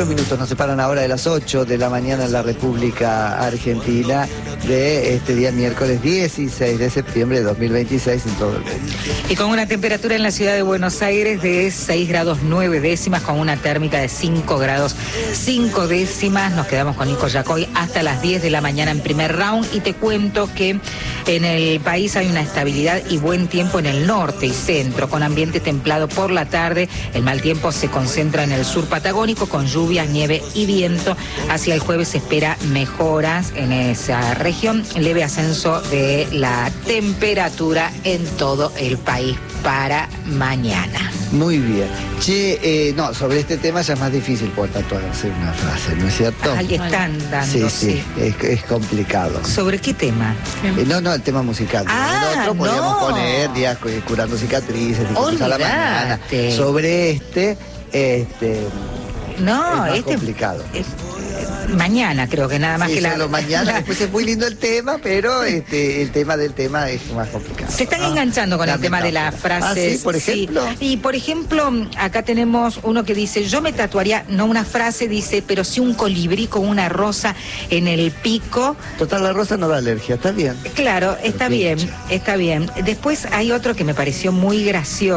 4 minutos nos separan ahora de las 8 de la mañana en la República Argentina de este día miércoles 16 de septiembre de 2026 en todo el mundo. Y con una temperatura en la ciudad de Buenos Aires de 6 grados 9 décimas, con una térmica de 5 grados 5 décimas. Nos quedamos con Nico Yacoy hasta las 10 de la mañana en primer round, y te cuento que en el país hay una estabilidad y buen tiempo en el norte y centro, con ambiente templado por la tarde. El mal tiempo se concentra en el sur patagónico, con lluvias, nieve y viento. Hacia el jueves se espera mejoras en esa región, leve ascenso de la temperatura en todo el país para mañana. Muy bien. Che, no, sobre este tema ya es más difícil poder tatuarse una frase, ¿no es cierto? Ahí están dando, sí. Es complicado. ¿Sobre qué tema? No, el tema musical. El otro podríamos poner días curando cicatrices, a la mañana. Sobre no, es más complicado. Mañana creo que nada más sí, que solo mañana. Después es muy lindo el tema, pero el tema del tema es más complicado. Se están enganchando con el tema de las frases. ¿Sí? Por ejemplo. Sí. Y por ejemplo, acá tenemos uno que dice: yo me tatuaría, no una frase, dice, pero sí un colibrí con una rosa en el pico. Total, la rosa no da alergia, está bien. Claro, está bien. Después hay otro que me pareció muy gracioso.